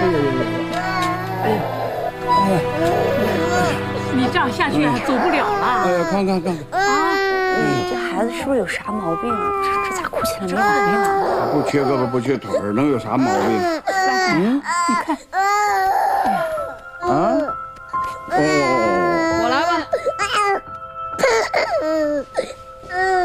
你这样下去还走不了了。 哎呀，看。 啊！ 这孩子是不是有啥毛病啊？这咋哭起来没完？ 不缺胳膊不缺腿儿，能有啥毛病？ 来，你看。 啊？ 我来吧。